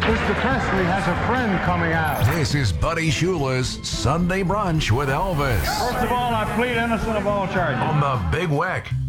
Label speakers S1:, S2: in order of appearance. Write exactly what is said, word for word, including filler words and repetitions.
S1: Mister Presley has a friend coming out.
S2: This is Buddy Schuler's Sunday Brunch with Elvis
S1: First of all, I plead innocent of all charges.
S2: on the Big Weck.